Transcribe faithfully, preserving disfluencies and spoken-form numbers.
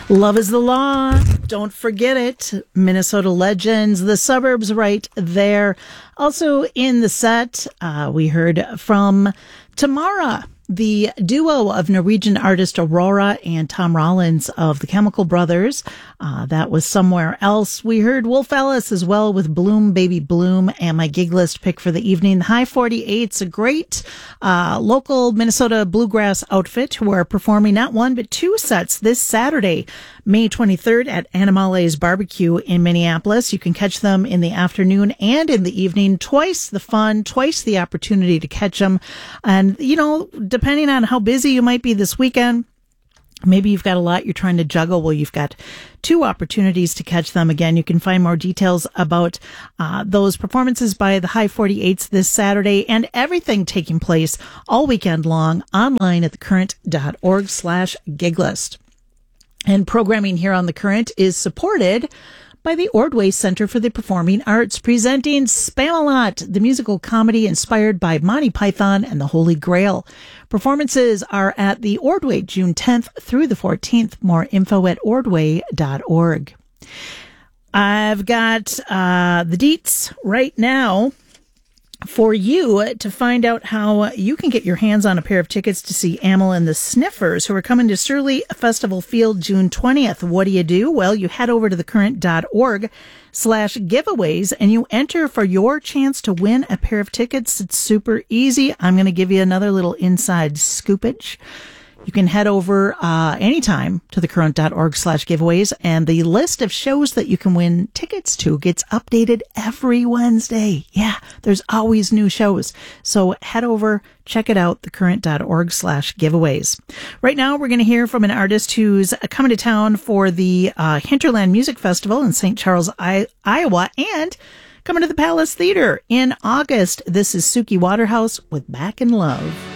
Love is the law. Don't forget it. Minnesota Legends, the suburbs right there. Also in the set, uh, we heard from Tamara, the duo of Norwegian artist Aurora and Tom Rollins of the Chemical Brothers. Uh, that was Somewhere Else. We heard Wolf Ellis as well with Bloom Baby Bloom, and my gig list pick for the evening, the High forty-eight's, a great uh, local Minnesota bluegrass outfit who are performing not one but two sets this Saturday, May twenty-third at Animale's Barbecue in Minneapolis. You can catch them in the afternoon and in the evening. Twice the fun, twice the opportunity to catch them. And, you know, depending on how busy you might be this weekend, maybe you've got a lot you're trying to juggle. Well, you've got two opportunities to catch them. Again, you can find more details about uh, those performances by the High forty-eight's this Saturday and everything taking place all weekend long online at thecurrent.org slash gig list. And programming here on The Current is supported by the Ordway Center for the Performing Arts, presenting Spamalot, the musical comedy inspired by Monty Python and the Holy Grail. Performances are at the Ordway, June tenth through the fourteenth. More info at ordway dot org. I've got uh, the deets right now for you to find out how you can get your hands on a pair of tickets to see Amyl and the Sniffers, who are coming to Surly Festival Field June twentieth. What do you do? Well, you head over to thecurrent.org slash giveaways and you enter for your chance to win a pair of tickets. It's super easy. I'm going to give you another little inside scoopage. You can head over uh, anytime to thecurrent.org slash giveaways, and the list of shows that you can win tickets to gets updated every Wednesday. Yeah, there's always new shows. So head over, check it out, thecurrent.org slash giveaways. Right now, we're going to hear from an artist who's coming to town for the uh, Hinterland Music Festival in Saint Charles, I- Iowa, and coming to the Palace Theater in August. This is Suki Waterhouse with Back in Love.